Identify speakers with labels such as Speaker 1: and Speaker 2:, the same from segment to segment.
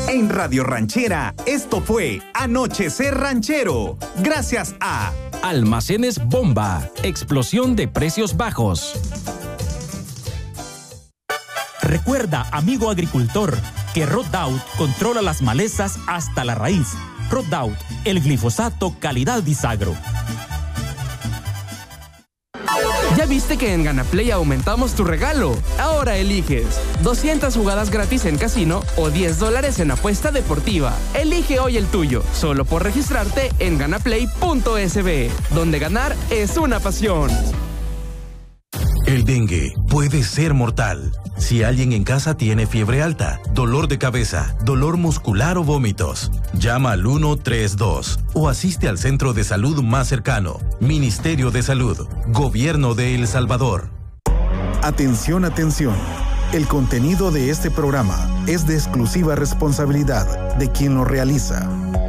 Speaker 1: En Radio Ranchera, esto fue Anochecer Ranchero. Gracias a
Speaker 2: Almacenes Bomba, explosión de precios bajos.
Speaker 3: Recuerda, amigo agricultor, que Roundup controla las malezas hasta la raíz. Roundup, el glifosato calidad Disagro.
Speaker 4: ¿Ya viste que en Ganaplay aumentamos tu regalo? Ahora eliges 200 jugadas gratis en casino o $10 en apuesta deportiva. Elige hoy el tuyo, solo por registrarte en ganaplay.sb, donde ganar es una pasión.
Speaker 5: El dengue puede ser mortal. Si alguien en casa tiene fiebre alta, dolor de cabeza, dolor muscular o vómitos, llama al 132 o asiste al centro de salud más cercano. Ministerio de Salud, Gobierno de El Salvador.
Speaker 6: Atención, atención. El contenido de este programa es de exclusiva responsabilidad de quien lo realiza.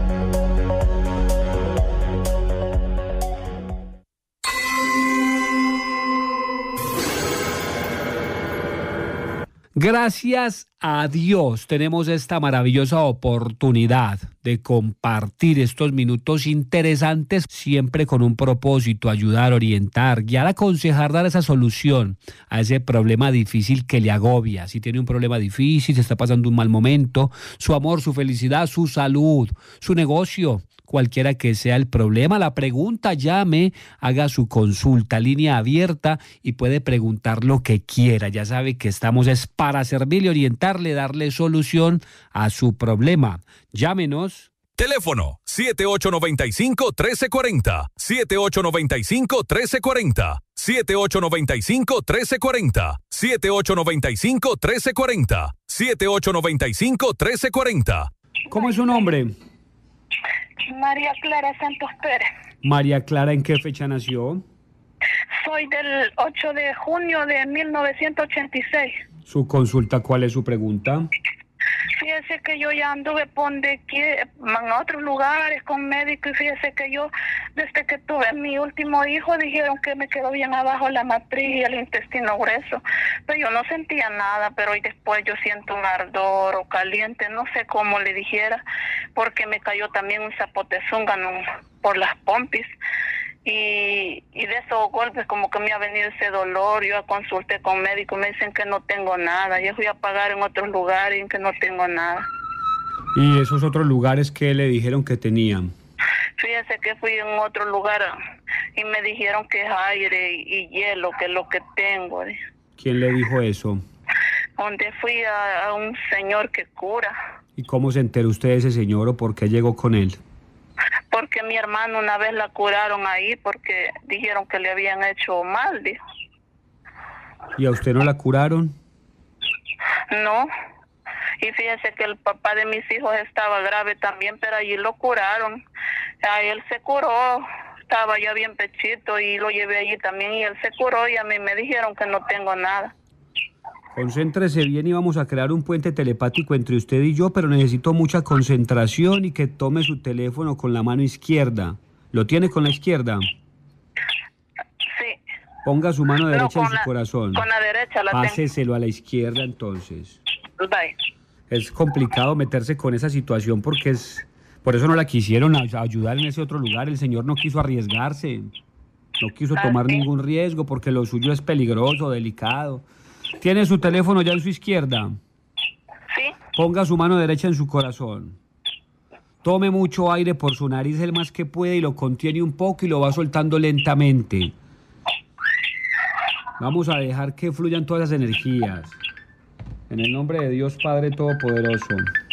Speaker 7: Gracias a Dios tenemos esta maravillosa oportunidad de compartir estos minutos interesantes, siempre con un propósito: ayudar, orientar, guiar, aconsejar, dar esa solución a ese problema difícil que le agobia. Si tiene un problema difícil, se está pasando un mal momento, su amor, su felicidad, su salud, su negocio, cualquiera que sea el problema, la pregunta, llame, haga su consulta, línea abierta, y puede preguntar lo que quiera. Ya sabe que estamos es para servirle, orientarle, darle solución a su problema. Llámenos.
Speaker 2: Teléfono 7895-1340, 7895-1340, 7895-1340, 7895-1340, 7895-1340.
Speaker 7: ¿Cómo es su nombre?
Speaker 8: María Clara Santos Pérez.
Speaker 7: María Clara, ¿en qué fecha nació?
Speaker 8: Soy del 8 de junio de 1986.
Speaker 7: ¿Su consulta, cuál es su pregunta?
Speaker 8: Fíjese que yo ya anduve en otros lugares con médicos, y fíjese que yo, desde que tuve mi último hijo, dijeron que me quedó bien abajo la matriz y el intestino grueso, pero yo no sentía nada, pero hoy después yo siento un ardor o caliente, no sé cómo le dijera, porque me cayó también un zapote zúngano por las pompis. Y de esos golpes como que me ha venido ese dolor. Yo consulté con médicos, me dicen que no tengo nada. Yo fui a pagar en otros lugares y que no tengo nada.
Speaker 7: ¿Y esos otros lugares qué le dijeron que tenían?
Speaker 8: Fíjese que fui en otro lugar y me dijeron que es aire y hielo, que es lo que tengo.
Speaker 7: ¿Quién le dijo eso?
Speaker 8: Donde fui a un señor que cura.
Speaker 7: ¿Y cómo se enteró usted de ese señor o por qué llegó con él?
Speaker 8: Porque mi hermano una vez la curaron ahí porque dijeron que le habían hecho mal, dijo.
Speaker 7: ¿Y a usted no la curaron?
Speaker 8: No. Y fíjese que el papá de mis hijos estaba grave también, pero allí lo curaron. A él se curó, estaba ya bien pechito y lo llevé allí también y él se curó y a mí me dijeron que no tengo nada.
Speaker 7: Concéntrese bien y vamos a crear un puente telepático entre usted y yo, pero necesito mucha concentración y que tome su teléfono con la mano izquierda. ¿Lo tiene con la izquierda?
Speaker 8: Sí.
Speaker 7: Ponga su mano derecha en su corazón.
Speaker 8: Con la derecha la tengo.
Speaker 7: Páseselo a la izquierda entonces.
Speaker 8: Bye.
Speaker 7: Es complicado meterse con esa situación porque por eso no la quisieron ayudar en ese otro lugar. El señor no quiso arriesgarse, no quiso tomar ningún riesgo porque lo suyo es peligroso, delicado. ¿Tiene su teléfono ya en su izquierda?
Speaker 8: Sí.
Speaker 7: Ponga su mano derecha en su corazón. Tome mucho aire por su nariz el más que puede y lo contiene un poco y lo va soltando lentamente. Vamos a dejar que fluyan todas las energías. En el nombre de Dios Padre Todopoderoso.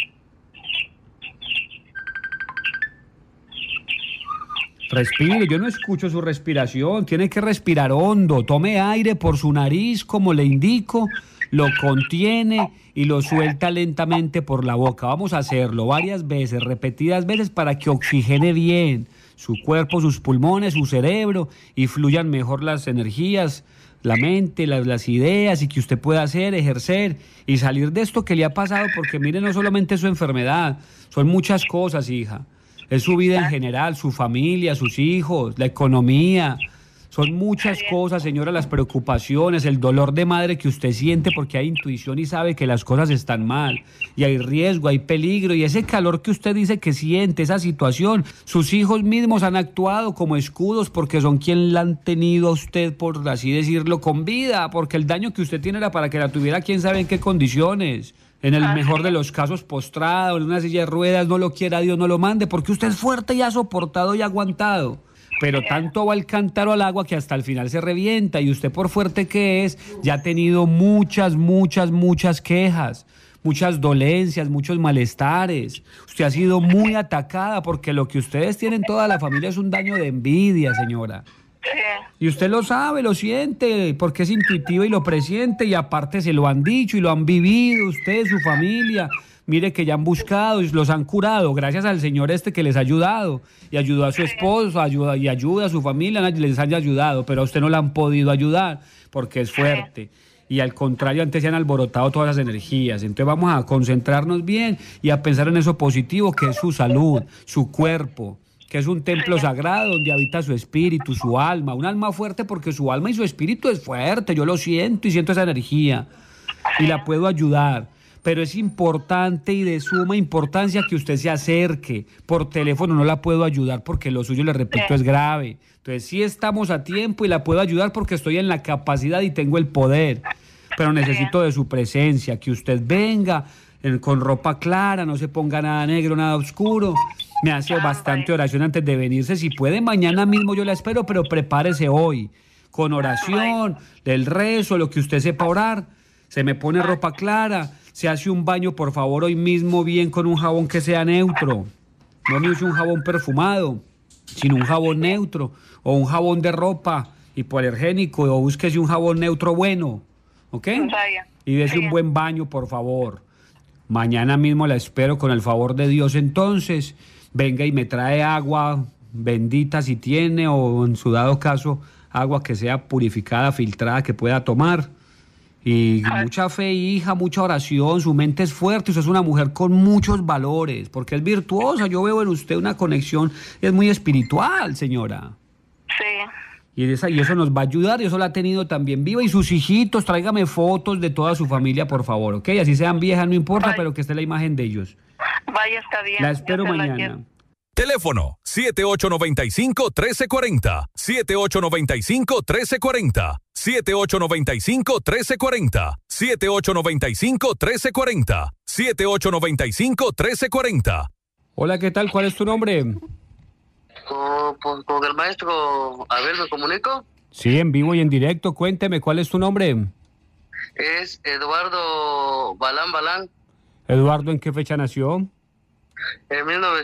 Speaker 7: Respire, yo no escucho su respiración, tiene que respirar hondo, tome aire por su nariz como le indico, lo contiene y lo suelta lentamente por la boca. Vamos a hacerlo varias veces, repetidas veces para que oxigene bien su cuerpo, sus pulmones, su cerebro y fluyan mejor las energías, la mente, las ideas y que usted pueda hacer, ejercer y salir de esto que le ha pasado, porque mire, no solamente su enfermedad, son muchas cosas, hija. Es su vida en general, su familia, sus hijos, la economía. Son muchas cosas, señora, las preocupaciones, el dolor de madre que usted siente porque hay intuición y sabe que las cosas están mal y hay riesgo, hay peligro y ese calor que usted dice que siente, esa situación. Sus hijos mismos han actuado como escudos porque son quien la han tenido a usted, por así decirlo, con vida, porque el daño que usted tiene era para que la tuviera quién sabe en qué condiciones. En el mejor de los casos postrado, en una silla de ruedas, no lo quiera Dios, no lo mande, porque usted es fuerte y ha soportado y aguantado. Pero tanto va el cántaro al agua que hasta el final se revienta y usted por fuerte que es, ya ha tenido muchas quejas, muchas dolencias, muchos malestares. Usted ha sido muy atacada porque lo que ustedes tienen toda la familia es un daño de envidia, señora. Y usted lo sabe, lo siente, porque es intuitiva y lo presiente y aparte se lo han dicho y lo han vivido usted, su familia. Mire que ya han buscado y los han curado gracias al señor que les ha ayudado y ayudó a su esposo, ayuda a su familia, les haya ayudado, pero a usted no la han podido ayudar porque es fuerte. Y al contrario, antes se han alborotado todas las energías. Entonces vamos a concentrarnos bien y a pensar en eso positivo que es su salud, su cuerpo, que es un templo sagrado donde habita su espíritu, su alma, un alma fuerte porque su alma y su espíritu es fuerte, yo lo siento y siento esa energía y la puedo ayudar, pero es importante y de suma importancia que usted se acerque. Por teléfono no la puedo ayudar porque lo suyo, le repito, es grave. Entonces sí estamos a tiempo y la puedo ayudar porque estoy en la capacidad y tengo el poder, pero necesito de su presencia, que usted venga con ropa clara, no se ponga nada negro, nada oscuro. Me hace bastante oración antes de venirse. Si puede, mañana mismo yo la espero, pero prepárese hoy. Con oración, del rezo, lo que usted sepa orar. Se me pone ropa clara, se hace un baño, por favor, hoy mismo bien con un jabón que sea neutro. No me use un jabón perfumado, sino un jabón neutro o un jabón de ropa hipoalergénico o búsquese un jabón neutro bueno, ¿ok? Y dese un buen baño, por favor. Mañana mismo la espero con el favor de Dios entonces. Venga y me trae agua bendita si tiene, o en su dado caso, agua que sea purificada, filtrada, que pueda tomar. Y mucha fe, hija, mucha oración, su mente es fuerte, usted es una mujer con muchos valores, porque es virtuosa, yo veo en usted una conexión, es muy espiritual, señora. Sí. Y eso nos va a ayudar, y eso la ha tenido también viva. Y sus hijitos, tráigame fotos de toda su familia, por favor, ¿ok? Así sean viejas, no importa, pero que esté la imagen de ellos.
Speaker 8: Vaya, está bien.
Speaker 7: La espero mañana.
Speaker 2: Teléfono 7895-1340, 7895-1340, 7895-1340, 7895-1340, 7895-1340.
Speaker 7: Hola, ¿qué tal? ¿Cuál es tu nombre?
Speaker 9: Con el maestro Abel me comunico.
Speaker 7: Sí, en vivo y en directo. Cuénteme, ¿cuál es tu nombre?
Speaker 9: Es Eduardo Balán.
Speaker 7: Eduardo, ¿en qué fecha nació?
Speaker 9: En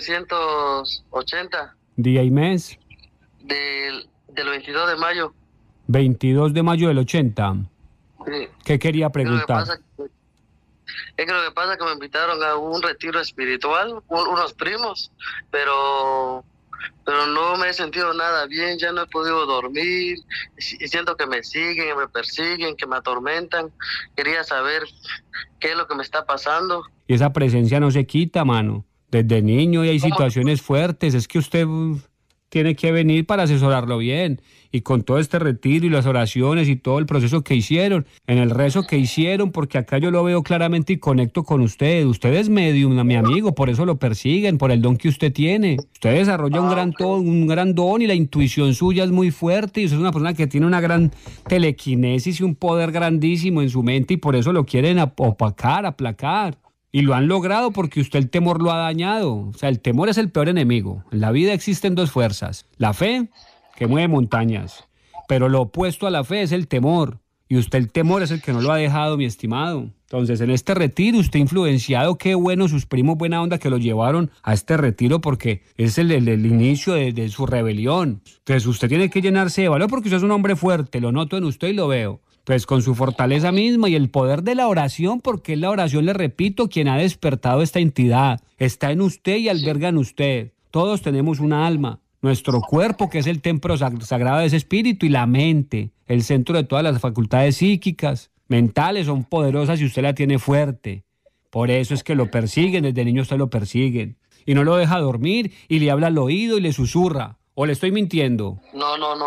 Speaker 9: 1980.
Speaker 7: ¿Día y mes?
Speaker 9: Del 22 de mayo.
Speaker 7: 22 de mayo del 80.
Speaker 9: Sí.
Speaker 7: ¿Qué quería preguntar?
Speaker 9: Lo que pasa es que me invitaron a un retiro espiritual, unos primos, pero no me he sentido nada bien, ya no he podido dormir, y siento que me siguen, me persiguen, que me atormentan. Quería saber qué es lo que me está pasando.
Speaker 7: Y esa presencia no se quita, mano. Desde niño y hay situaciones fuertes, es que usted tiene que venir para asesorarlo bien. Y con todo este retiro y las oraciones y todo el proceso que hicieron, en el rezo que hicieron, porque acá yo lo veo claramente y conecto con usted. Usted es medium, mi amigo, por eso lo persiguen, por el don que usted tiene. Usted desarrolla un gran don y la intuición suya es muy fuerte y usted es una persona que tiene una gran telequinesis y un poder grandísimo en su mente y por eso lo quieren opacar, aplacar. Y lo han logrado porque usted el temor lo ha dañado. O sea, el temor es el peor enemigo. En la vida existen dos fuerzas. La fe, que mueve montañas. Pero lo opuesto a la fe es el temor. Y usted el temor es el que no lo ha dejado, mi estimado. Entonces, en este retiro usted influenciado, qué bueno, sus primos buena onda que lo llevaron a este retiro porque es el inicio de su rebelión. Entonces, usted tiene que llenarse de valor porque usted es un hombre fuerte. Lo noto en usted y lo veo. Pues con su fortaleza misma y el poder de la oración, porque es la oración, le repito, quien ha despertado esta entidad. Está en usted y alberga en usted. Todos tenemos una alma. Nuestro cuerpo, que es el templo sagrado de ese espíritu, y la mente, el centro de todas las facultades psíquicas, mentales, son poderosas y usted la tiene fuerte. Por eso es que lo persiguen, desde niño usted lo persiguen. Y no lo deja dormir y le habla al oído y le susurra. ¿O le estoy mintiendo?
Speaker 9: No.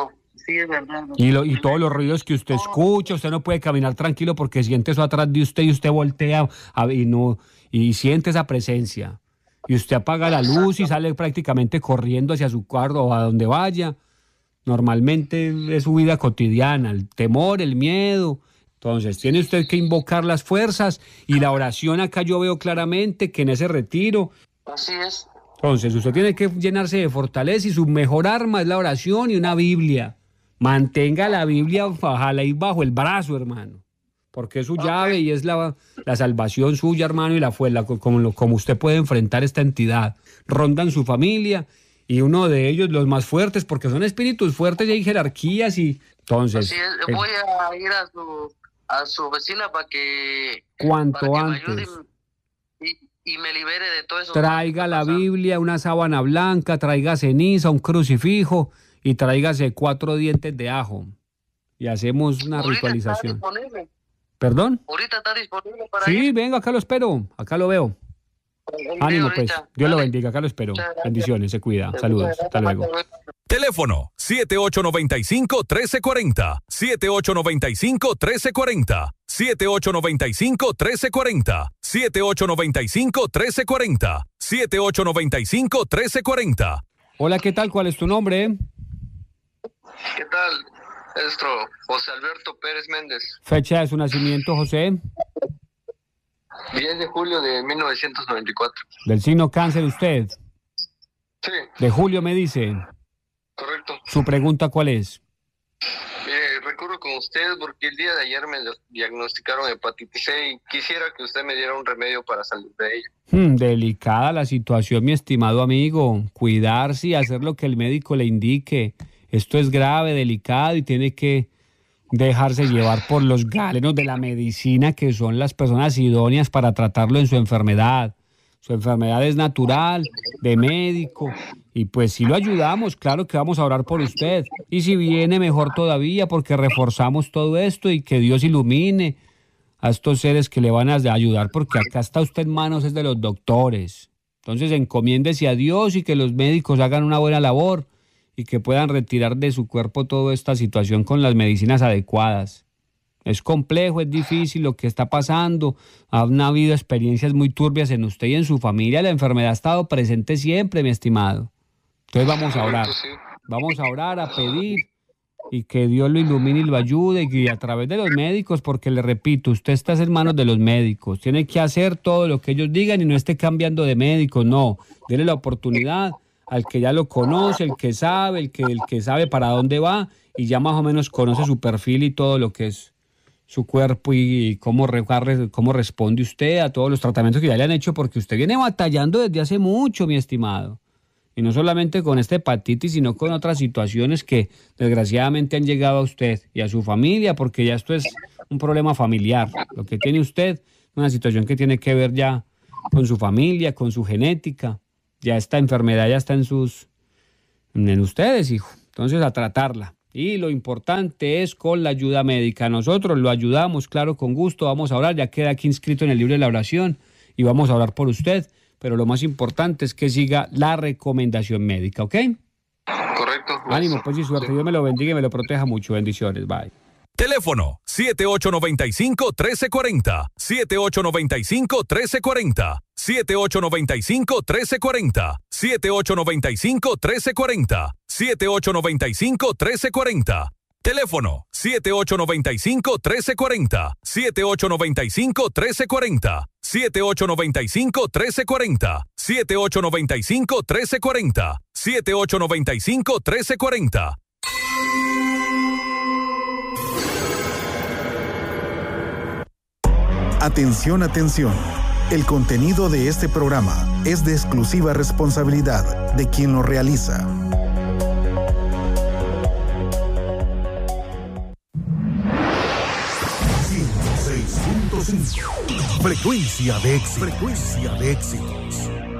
Speaker 9: Sí, es verdad.
Speaker 7: Y todos los ruidos que usted escucha, usted no puede caminar tranquilo porque siente eso atrás de usted y usted voltea y siente esa presencia. Y usted apaga la luz y sale prácticamente corriendo hacia su cuarto o a donde vaya. Normalmente es su vida cotidiana, el temor, el miedo. Entonces tiene usted que invocar las fuerzas y la oración acá yo veo claramente que en ese retiro.
Speaker 9: Así es.
Speaker 7: Entonces usted tiene que llenarse de fortaleza y su mejor arma es la oración y una Biblia. Mantenga la Biblia, ojalá ahí bajo el brazo, hermano. Porque es su llave y es la salvación suya, hermano, y como usted puede enfrentar esta entidad. Rondan su familia y uno de ellos, los más fuertes, porque son espíritus fuertes y hay jerarquías y entonces...
Speaker 9: Así es, voy a ir a su vecina para que...
Speaker 7: Cuanto
Speaker 9: para que
Speaker 7: antes.
Speaker 9: Me ayude y me libere de todo eso.
Speaker 7: Traiga la Biblia, una sábana blanca, traiga ceniza, un crucifijo y tráigase 4 dientes de ajo. Y hacemos una ritualización. ¿Perdón?
Speaker 9: ¿Ahorita está disponible para
Speaker 7: ir?
Speaker 9: Sí,
Speaker 7: venga, acá lo espero, acá lo veo. Ánimo pues, Dios lo bendiga, acá lo espero. Bendiciones, se cuida, saludos, hasta luego.
Speaker 2: Teléfono 7895-1340, 7895-1340, 7895-1340, 7895-1340, 7895-1340.
Speaker 7: Hola, ¿qué tal? ¿Cuál es tu nombre?
Speaker 10: ¿Qué tal, maestro? José Alberto Pérez Méndez.
Speaker 7: Fecha de su nacimiento, José.
Speaker 10: 10 de julio de 1994.
Speaker 7: ¿Del signo cáncer usted?
Speaker 10: Sí.
Speaker 7: De julio me dice.
Speaker 10: Correcto.
Speaker 7: ¿Su pregunta cuál es?
Speaker 10: Recurro con usted porque el día de ayer me diagnosticaron hepatitis C y quisiera que usted me diera un remedio para salir de ella.
Speaker 7: Delicada la situación, mi estimado amigo. Cuidarse y hacer lo que el médico le indique. Esto es grave, delicado y tiene que dejarse llevar por los galenos de la medicina, que son las personas idóneas para tratarlo en su enfermedad. Su enfermedad es natural, de médico, y pues si lo ayudamos, claro que vamos a orar por usted. Y si viene, mejor todavía, porque reforzamos todo esto y que Dios ilumine a estos seres que le van a ayudar, porque acá está usted en manos es de los doctores. Entonces encomiéndese a Dios y que los médicos hagan una buena labor y que puedan retirar de su cuerpo toda esta situación con las medicinas adecuadas. Es complejo, es difícil lo que está pasando. Han habido experiencias muy turbias en usted y en su familia. La enfermedad ha estado presente siempre, mi estimado. Entonces vamos a orar. Vamos a orar, a pedir y que Dios lo ilumine y lo ayude y a través de los médicos, porque le repito, usted está en manos de los médicos. Tiene que hacer todo lo que ellos digan y no esté cambiando de médicos. No, déle la oportunidad al que ya lo conoce, el que sabe, el que sabe para dónde va y ya más o menos conoce su perfil y todo lo que es su cuerpo y cómo responde usted a todos los tratamientos que ya le han hecho, porque usted viene batallando desde hace mucho, mi estimado. Y no solamente con esta hepatitis, sino con otras situaciones que desgraciadamente han llegado a usted y a su familia, porque ya esto es un problema familiar. Lo que tiene usted es una situación que tiene que ver ya con su familia, con su genética. Ya esta enfermedad ya está en ustedes, hijo. Entonces a tratarla. Y lo importante es con la ayuda médica. Nosotros lo ayudamos, claro, con gusto. Vamos a orar, ya queda aquí inscrito en el libro de la oración y vamos a orar por usted. Pero lo más importante es que siga la recomendación médica, ¿ok?
Speaker 10: Correcto.
Speaker 7: Ánimo, pues y suerte. Dios me lo bendiga y me lo proteja mucho. Bendiciones. Bye.
Speaker 2: Teléfono 7895-1340, 7895-1340, 7895-1340, 7895-1340, 7895-1340. Teléfono 7895-1340, 7895-1340, 7895-1340, 7895-1340, 7895-1340.
Speaker 6: Atención, atención. El contenido de este programa es de exclusiva responsabilidad de quien lo realiza. Frecuencia de éxitos.